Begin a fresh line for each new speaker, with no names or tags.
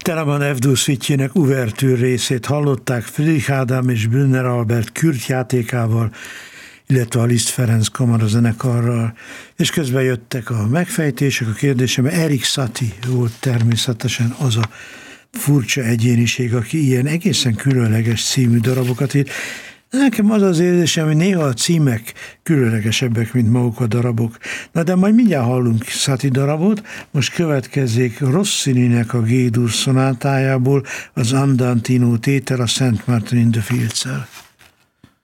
Telemann F-dur szüitjének uvertűr részét hallották Friedrich Ádám és Brünner Albert Kürt játékával, illetve a Liszt Ferenc kamarazenekarral, és közben jöttek a megfejtések, a kérdésem. Erik Satie volt természetesen az a furcsa egyéniség, aki ilyen egészen különleges című darabokat írt. Nekem az az érzésem, hogy néha a címek különlegesebbek, mint maguk a darabok. Na de majd mindjárt hallunk Satie darabot, most következzék Rossininek a G-dur szonátájából az Andantino tétel a Szent Martin in the Fields-el.